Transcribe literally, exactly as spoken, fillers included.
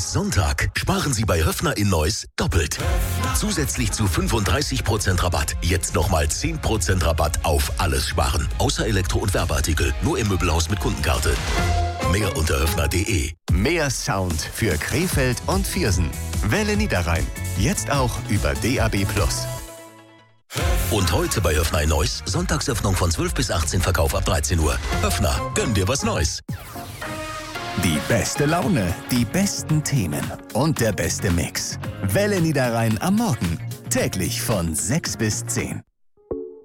Bis Sonntag sparen Sie bei Höffner in Neuss doppelt. Zusätzlich zu fünfunddreißig Prozent Rabatt. Jetzt nochmal zehn Prozent Rabatt auf alles sparen. Außer Elektro- und Werbeartikel. Nur im Möbelhaus mit Kundenkarte. Mehr unter höffner punkt de. Mehr Sound für Krefeld und Viersen. Welle Niederrhein. Jetzt auch über D A B plus. Und heute bei Höffner in Neuss, Sonntagsöffnung von zwölf bis achtzehn, Verkauf ab dreizehn Uhr. Höffner, gönn dir was Neues. Die beste Laune, die besten Themen und der beste Mix. Welle Niederrhein am Morgen. Täglich von sechs bis zehn.